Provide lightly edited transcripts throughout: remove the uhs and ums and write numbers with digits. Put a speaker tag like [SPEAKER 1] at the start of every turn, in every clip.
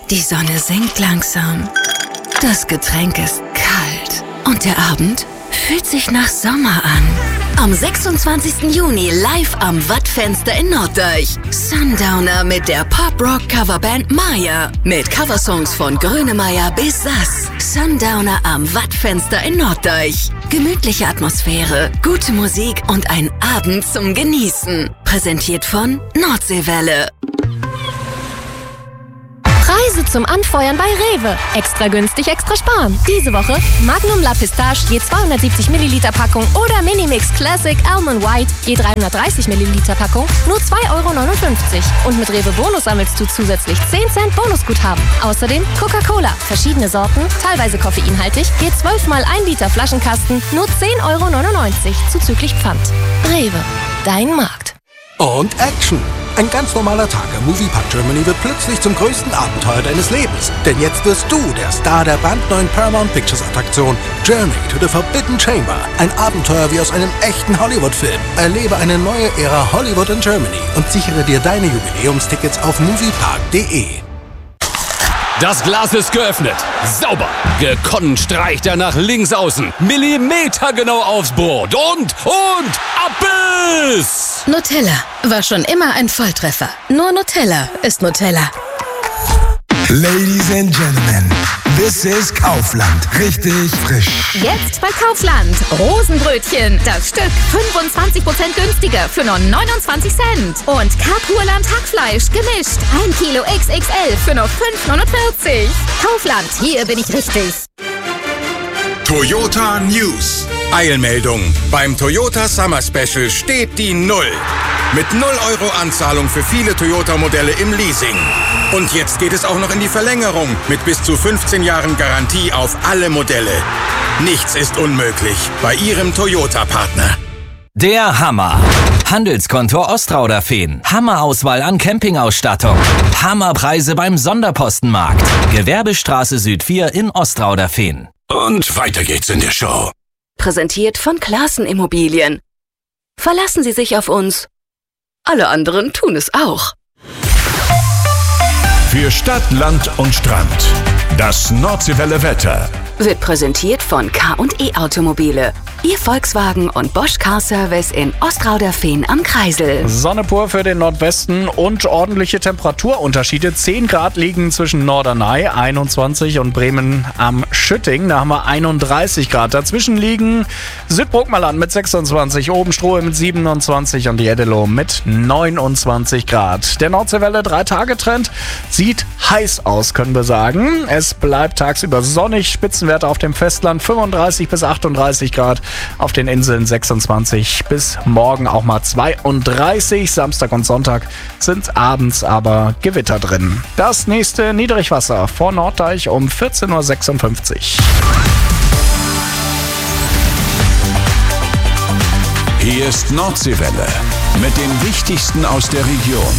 [SPEAKER 1] Die Sonne sinkt langsam. Das Getränk ist kalt. Und der Abend fühlt sich nach Sommer an. Am 26. Juni live am Wattfenster in Norddeich. Sundowner mit der Pop-Rock-Coverband Maya. Mit Coversongs von Grönemeyer bis Sass. Sundowner am Wattfenster in Norddeich. Gemütliche Atmosphäre, gute Musik und ein Abend zum Genießen. Präsentiert von Nordseewelle.
[SPEAKER 2] Preise zum Anfeuern bei Rewe. Extra günstig, extra sparen. Diese Woche Magnum La Pistache je 270 Milliliter Packung oder Minimix Classic Almond White je 330 Milliliter Packung nur 2,59 €. Und mit Rewe Bonus sammelst du zusätzlich 10 Cent Bonusguthaben. Außerdem Coca-Cola, verschiedene Sorten, teilweise koffeinhaltig, je 12 mal 1 Liter Flaschenkasten nur 10,99 € zuzüglich Pfand. Rewe, dein Markt.
[SPEAKER 3] Und Action! Ein ganz normaler Tag im Moviepark Germany wird plötzlich zum größten Abenteuer deines Lebens. Denn jetzt wirst du der Star der brandneuen Paramount Pictures Attraktion Journey to the Forbidden Chamber. Ein Abenteuer wie aus einem echten Hollywood-Film. Erlebe eine neue Ära Hollywood in Germany und sichere dir deine Jubiläumstickets auf moviepark.de.
[SPEAKER 4] Das Glas ist geöffnet. Sauber. Gekonnt streicht er nach links außen. Millimetergenau aufs Brot. Und Abbiss!
[SPEAKER 1] Nutella war schon immer ein Volltreffer. Nur Nutella ist Nutella.
[SPEAKER 5] Ladies and Gentlemen, this is Kaufland. Richtig frisch.
[SPEAKER 6] Jetzt bei Kaufland. Rosenbrötchen. Das Stück 25% günstiger für nur 29 Cent. Und Karpurland Hackfleisch gemischt. 1 Kilo XXL für nur 5,49 €. Kaufland, hier bin ich richtig.
[SPEAKER 7] Toyota News. Eilmeldung. Beim Toyota Summer Special steht die 0. Mit 0 € Anzahlung für viele Toyota-Modelle im Leasing. Und jetzt geht es auch noch in die Verlängerung mit bis zu 15 Jahren Garantie auf alle Modelle. Nichts ist unmöglich bei Ihrem Toyota-Partner.
[SPEAKER 8] Der Hammer. Handelskonto Ostrauder-Fehn. Hammerauswahl an Campingausstattung. Hammerpreise beim Sonderpostenmarkt. Gewerbestraße Süd 4 in Ostrauder-Fehn.
[SPEAKER 7] Und weiter geht's in der Show.
[SPEAKER 1] Präsentiert von Classen Immobilien. Verlassen Sie sich auf uns. Alle anderen tun es auch.
[SPEAKER 9] Für Stadt, Land und Strand. Das Nordseewelle Wetter.
[SPEAKER 1] Wird präsentiert von K&E Automobile. Ihr Volkswagen und Bosch Car Service in Ostrauder-Fehn am Kreisel.
[SPEAKER 10] Sonne pur für den Nordwesten und ordentliche Temperaturunterschiede. 10 Grad liegen zwischen Norderney, 21 und Bremen am Schütting. Da haben wir 31 Grad. Dazwischen liegen Südbruckmerland mit 26, Obenstrohe mit 27 und Jeddelo mit 29 Grad. Der Nordseewelle 3-Tage-Trend sieht heiß aus, können wir sagen. Es bleibt tagsüber sonnig, Spitzenwerte auf dem Festland 35 bis 38 Grad. Auf den Inseln 26 bis morgen auch mal 32. Samstag und Sonntag sind abends aber Gewitter drin. Das nächste Niedrigwasser vor Norddeich um 14:56 Uhr.
[SPEAKER 9] Hier ist Nordseewelle mit dem Wichtigsten aus der Region.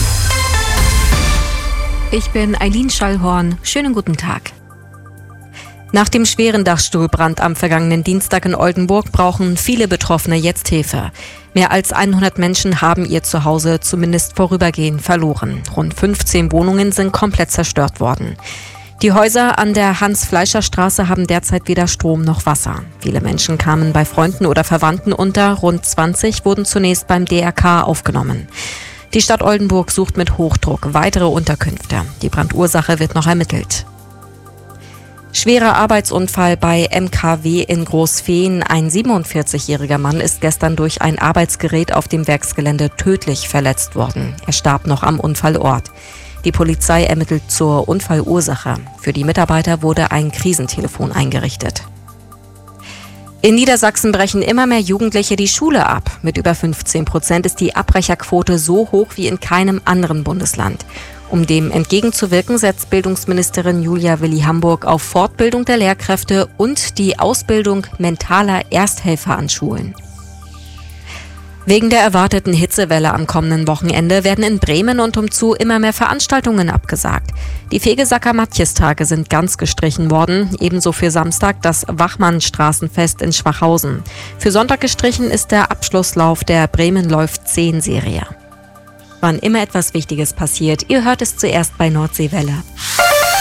[SPEAKER 11] Ich bin Eileen Schallhorn. Schönen guten Tag. Nach dem schweren Dachstuhlbrand am vergangenen Dienstag in Oldenburg brauchen viele Betroffene jetzt Hilfe. Mehr als 100 Menschen haben ihr Zuhause zumindest vorübergehend verloren. Rund 15 Wohnungen sind komplett zerstört worden. Die Häuser an der Hans-Fleischer-Straße haben derzeit weder Strom noch Wasser. Viele Menschen kamen bei Freunden oder Verwandten unter. Rund 20 wurden zunächst beim DRK aufgenommen. Die Stadt Oldenburg sucht mit Hochdruck weitere Unterkünfte. Die Brandursache wird noch ermittelt. Schwerer Arbeitsunfall bei MKW in Großfehn. Ein 47-jähriger Mann ist gestern durch ein Arbeitsgerät auf dem Werksgelände tödlich verletzt worden. Er starb noch am Unfallort. Die Polizei ermittelt zur Unfallursache. Für die Mitarbeiter wurde ein Krisentelefon eingerichtet. In Niedersachsen brechen immer mehr Jugendliche die Schule ab. Mit über 15% ist die Abbrecherquote so hoch wie in keinem anderen Bundesland. Um dem entgegenzuwirken, setzt Bildungsministerin Julia Willi-Hamburg auf Fortbildung der Lehrkräfte und die Ausbildung mentaler Ersthelfer an Schulen. Wegen der erwarteten Hitzewelle am kommenden Wochenende werden in Bremen und umzu immer mehr Veranstaltungen abgesagt. Die Fegesacker Matjestage sind ganz gestrichen worden, ebenso für Samstag das Wachmann-Straßenfest in Schwachhausen. Für Sonntag gestrichen ist der Abschlusslauf der Bremen läuft 10-Serie. Wann immer etwas Wichtiges passiert, ihr hört es zuerst bei Nordseewelle.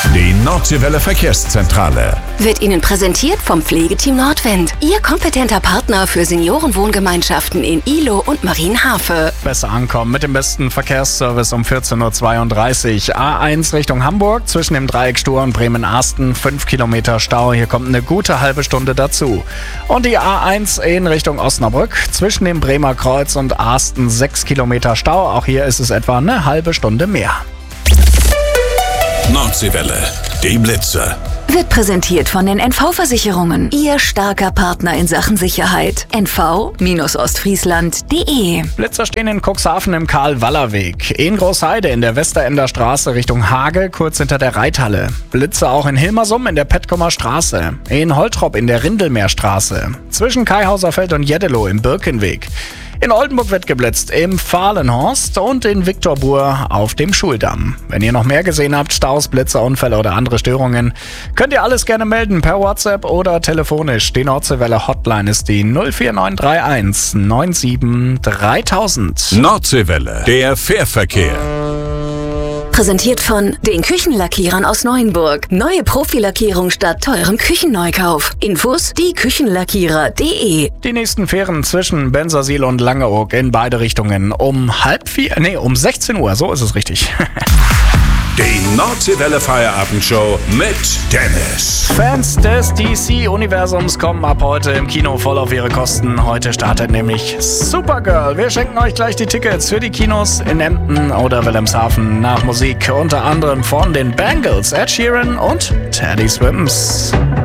[SPEAKER 9] Die Nordseewelle Verkehrszentrale.
[SPEAKER 1] Wird Ihnen präsentiert vom Pflegeteam Nordwind. Ihr kompetenter Partner für Seniorenwohngemeinschaften in Ihlow und Marienhafe.
[SPEAKER 10] Besser ankommen mit dem besten Verkehrsservice um 14.32 Uhr. A1 Richtung Hamburg zwischen dem Dreieck Stur und Bremen-Asten 5 Kilometer Stau. Hier kommt eine gute halbe Stunde dazu. Und die A1 in Richtung Osnabrück zwischen dem Bremer Kreuz und Asten 6 Kilometer Stau. Auch hier ist es etwa eine halbe Stunde mehr.
[SPEAKER 9] Nordseewelle, die Blitze.
[SPEAKER 1] Wird präsentiert von den NV-Versicherungen. Ihr starker Partner in Sachen Sicherheit. NV-Ostfriesland.de.
[SPEAKER 10] Blitzer stehen in Cuxhaven im Karl-Waller-Weg. In Großheide in der Westerender Straße Richtung Hage, kurz hinter der Reithalle. Blitze auch in Hilmersum in der Petkomer Straße. In Holtrop in der Rindelmeerstraße. Zwischen Kaihauserfeld und Jeddelow im Birkenweg. In Oldenburg wird geblitzt, im Fahlenhorst und in Viktorbuhr auf dem Schuldamm. Wenn ihr noch mehr gesehen habt, Staus, Blitzer, Unfälle oder andere Störungen, könnt ihr alles gerne melden per WhatsApp oder telefonisch. Die Nordseewelle Hotline ist die 04931 97 3000.
[SPEAKER 9] Nordseewelle, der Fährverkehr.
[SPEAKER 1] Präsentiert von den Küchenlackierern aus Neuenburg. Neue Profilackierung statt teurem Küchenneukauf. Infos dieküchenlackierer.de.
[SPEAKER 10] Die nächsten Fähren zwischen Bensersiel und Langeoog in beide Richtungen um 16 Uhr, so ist es richtig.
[SPEAKER 9] Die Nordseewelle Feierabendshow mit Dennis.
[SPEAKER 10] Fans des DC-Universums kommen ab heute im Kino voll auf ihre Kosten. Heute startet nämlich Supergirl. Wir schenken euch gleich die Tickets für die Kinos in Emden oder Wilhelmshaven nach Musik unter anderem von den Bangles, Ed Sheeran und Teddy Swims.